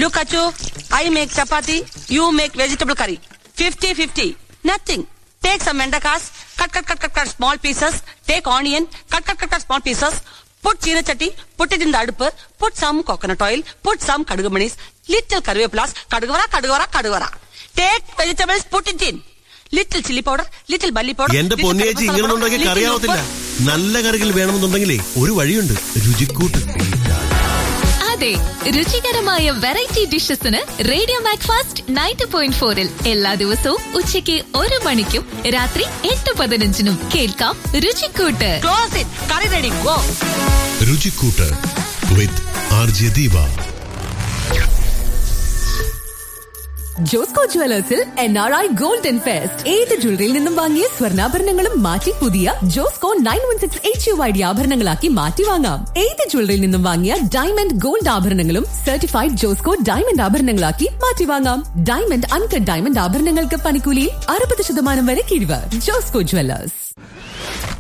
Look, Achu, I make chapati, you make vegetable curry. 50-50. Nothing. Take some vendakas, cut small pieces. Take onion, cut small pieces. Put china chatti, put it in the adupu. Put some coconut oil, put some kadugamanis, little karvepulas, kadugavara. Take vegetables, put it in. Little chili powder, little barley powder. എന്റെ പൊന്നേച്ചി ഇങ്ങനെ ഉണ്ടാക്കി കറിയാവത്തില്ല. നല്ല കറികൾ വേണമെന്നുണ്ടെങ്കിലേ ഒരു വഴിയുണ്ട്. രുചിക്കൂട്ട്. അതെ, രുചികരമായ variety ഡിഷസിന് radio Macfast 90.4 എല്ലാ ദിവസവും ഉച്ചയ്ക്ക് 1 മണിക്കും രാത്രി 8:15 കേൾക്കാം രുചിക്കൂട്ട്. Close it. Curry ready. Go. രുചിക്കൂട്ട് with RJ Deepa. Josco ജുവലേഴ്സിൽ NRI golden fest. ഏത് ജ്വല്ലറിയിൽ നിന്നും വാങ്ങിയ സ്വർണ്ണാഭരണങ്ങളും മാറ്റി പുതിയ ജോസ്കോ 916 HUID ആഭരണങ്ങളാക്കി മാറ്റി വാങ്ങാം. ഏത് ജ്വല്ലറിയിൽ നിന്നും വാങ്ങിയ ഡയമണ്ട് ഗോൾഡ് ആഭരണങ്ങളും സർട്ടിഫൈഡ് ജോസ്കോ ഡയമണ്ട് ആഭരണങ്ങളാക്കി മാറ്റി വാങ്ങാം. ഡയമണ്ട് അൺകട്ട് ഡയമണ്ട് ആഭരണങ്ങൾക്ക് പണിക്കൂലിയിൽ 60% വരെ കിഴിവ്. ജോസ്കോ ജുവലേഴ്സ്.